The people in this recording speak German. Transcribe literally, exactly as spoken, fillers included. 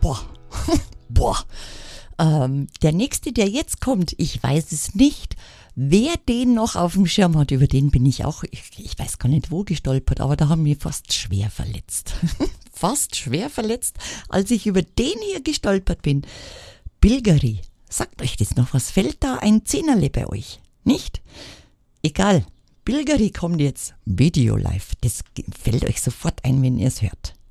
Boah, boah. Ähm, der nächste, der jetzt kommt, ich weiß es nicht. Wer den noch auf dem Schirm hat, über den bin ich auch, ich, ich weiß gar nicht wo gestolpert, aber da haben wir fast schwer verletzt. fast schwer verletzt, als ich über den hier gestolpert bin. Bilgeri, sagt euch das noch was? Fällt da ein Zehnerle bei euch? Nicht? Egal, Bilgeri kommt jetzt Video live. Das fällt euch sofort ein, wenn ihr es hört.